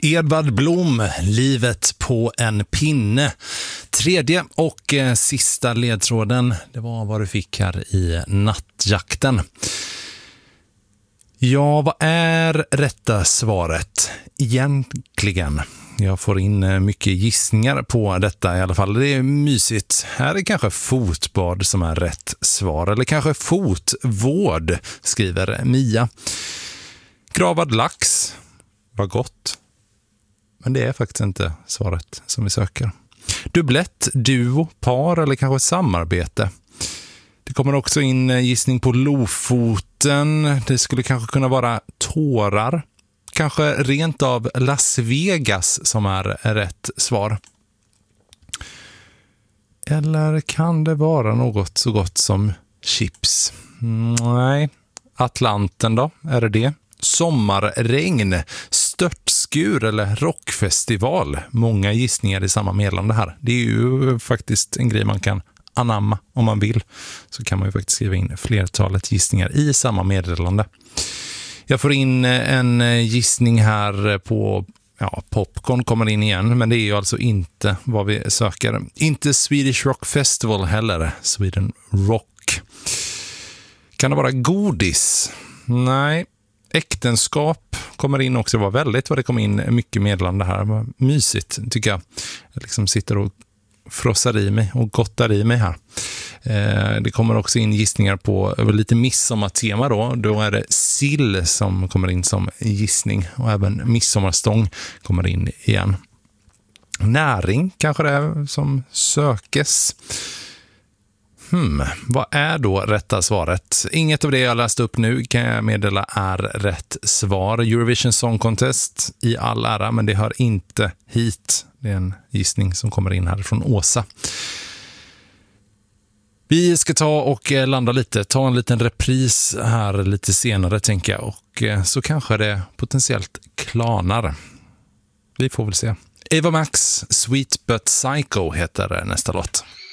Edvard Blom, Livet på en pinne. Tredje och sista ledtråden, det var vad du fick här i nattjakten. Ja, vad är rätta svaret egentligen? Jag får in mycket gissningar på detta i alla fall. Det är mysigt. Här är kanske fotbad som är rätt svar. Eller kanske fotvård, skriver Mia. Gravad lax. Vad gott. Men det är faktiskt inte svaret som vi söker. Dubblett, duo, par eller kanske samarbete. Det kommer också in gissning på Lofoten. Det skulle kanske kunna vara tårar. Kanske rent av Las Vegas som är rätt svar. Eller kan det vara något så gott som chips? Nej. Atlanten då? Är det? Sommarregn, störtskur eller rockfestival. Många gissningar i samma meddelande här. Det är ju faktiskt en grej man kan anamma om man vill. Så kan man ju faktiskt skriva in flertalet gissningar i samma meddelande. Jag får in en gissning här på popcorn kommer in igen, men det är ju alltså inte vad vi söker. Inte Swedish Rock Festival heller, Sweden Rock. Kan det vara godis? Nej. Äktenskap kommer in också. Det var väldigt vad det kom in mycket meddelande här. Det var mysigt tycker jag. Jag liksom sitter och frossar i mig och gottar i mig här. Det kommer också in gissningar på lite midsommartema då. Då är det sill som kommer in som gissning. Och även midsommarstång kommer in igen. Näring kanske det är som sökes. Vad är då rätta svaret? Inget av det jag läst upp nu kan jag meddela är rätt svar. Eurovision Song Contest i all ära, men det hör inte hit. Det är en gissning som kommer in här från Åsa. Vi ska ta och landa lite. Ta en liten repris här lite senare tänker jag. Och så kanske det potentiellt klarnar. Vi får väl se. Eva Max, Sweet But Psycho heter nästa låt.